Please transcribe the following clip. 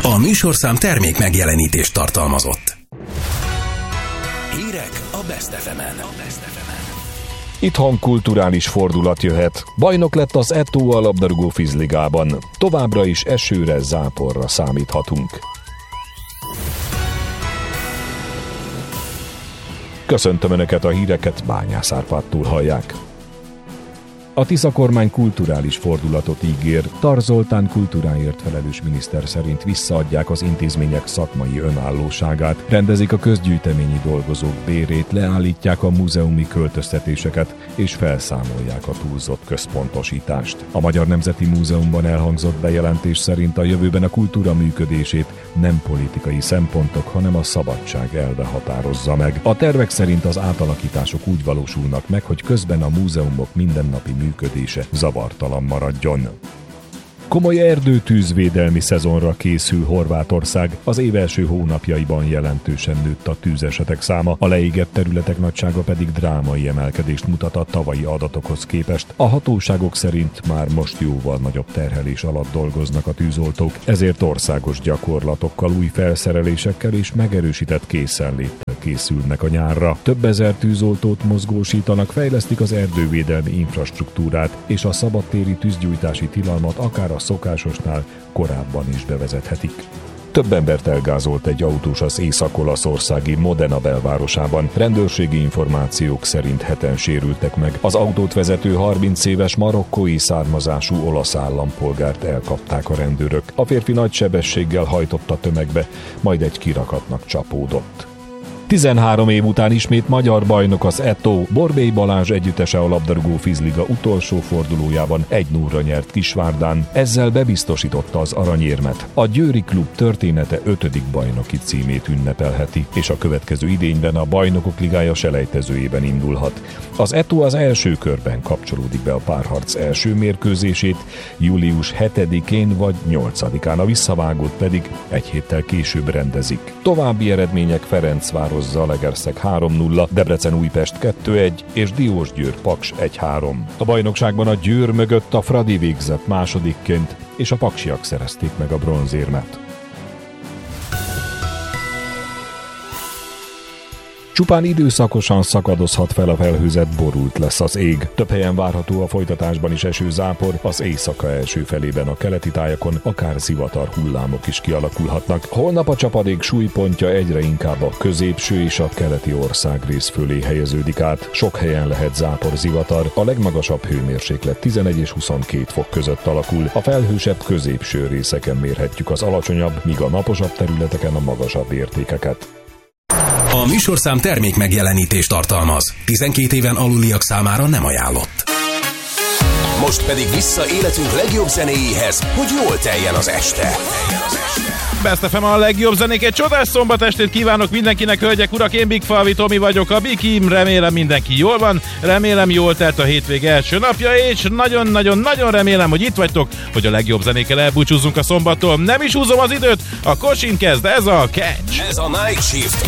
A műsorszám termék megjelenítést tartalmazott. Hírek a Best FM-en. Itthon kulturális fordulat jöhet. Bajnok lett az Eto a labdarúgó vízligában. Továbbra is esőre, záporra számíthatunk. Köszöntöm Önöket, a híreket Bányász Árpádtól hallják. A Tisza kormány kulturális fordulatot ígér. Tar Zoltán kultúráért felelős miniszter szerint visszaadják az intézmények szakmai önállóságát, rendezik a közgyűjteményi dolgozók bérét, leállítják a múzeumi költöztetéseket és felszámolják a túlzott központosítást. A Magyar Nemzeti Múzeumban elhangzott bejelentés szerint a jövőben a kultúra működését nem politikai szempontok, hanem a szabadság elve határozza meg. A tervek szerint az átalakítások úgy valósulnak meg, hogy közben a múzeumok mindennapi működése zavartalan maradjon. Komoly erdőtűzvédelmi szezonra készül Horvátország. Az év első hónapjaiban jelentősen nőtt a tűzesetek száma, a leégett területek nagysága pedig drámai emelkedést mutat a tavalyi adatokhoz képest. A hatóságok szerint már most jóval nagyobb terhelés alatt dolgoznak a tűzoltók, ezért országos gyakorlatokkal, új felszerelésekkel és megerősített készenléttel készülnek a nyárra. Több ezer tűzoltót mozgósítanak, fejlesztik az erdővédelmi infrastruktúrát, és a szabadtéri tűzgyújtási tilalmat akár a szokásosnál korábban is bevezethetik. Több embert elgázolt egy autós az észak-olaszországi Modena belvárosában. Rendőrségi információk szerint 7-en sérültek meg. Az autót vezető 30 éves marokkói származású olasz állampolgárt elkapták a rendőrök. A férfi nagy sebességgel hajtott a tömegbe, majd egy kirakatnak csapódott. 13 év után ismét magyar bajnok az Eto. Borbély Balázs együttese a labdarúgó vízliga utolsó fordulójában 1-0-ra nyert Kisvárdán, ezzel bebiztosította az aranyérmet. A győri klub története 5. bajnoki címét ünnepelheti, és a következő idényben a Bajnokok Ligája selejtezőjében indulhat. Az Eto az első körben kapcsolódik be a párharc első mérkőzését, július 7-én vagy 8-án, a visszavágót pedig egy héttel később rendezik. További eredmények: Ferencváros Zalaegerszeg 3-0, Debrecen-Újpest 2-1 és Diósgyőr-Paks 1-3. A bajnokságban a Győr mögött a Fradi végzett másodikként, és a paksiak szerezték meg a bronzérmet. Csupán időszakosan szakadozhat fel a felhőzet, borult lesz az ég. Több helyen várható a folytatásban is esőzápor, az éjszaka első felében a keleti tájakon akár zivatar hullámok is kialakulhatnak. Holnap a csapadék súlypontja egyre inkább a középső és a keleti országrész fölé helyeződik át. Sok helyen lehet zápor-zivatar, a legmagasabb hőmérséklet 11 és 22 fok között alakul. A felhősebb középső részeken mérhetjük az alacsonyabb, míg a naposabb területeken a magasabb értékeket. A műsorszám termék megjelenítést tartalmaz. 12 éven aluliak számára nem ajánlott. Most pedig vissza életünk legjobb zenéjéhez, hogy jól teljen az este. Best FM a legjobb zenék, egy csodás szombat estét kívánok mindenkinek, hölgyek, urak, én Big Falvi Tomi vagyok, a Bikim, remélem mindenki jól van, remélem jól telt a hétvég első napja, és nagyon-nagyon-nagyon remélem, hogy itt vagytok, hogy a legjobb zenékkel elbúcsúzzunk a szombattól. Nem is húzom az időt, a Kosin kezd, ez a Catch. Ez a Night Shift.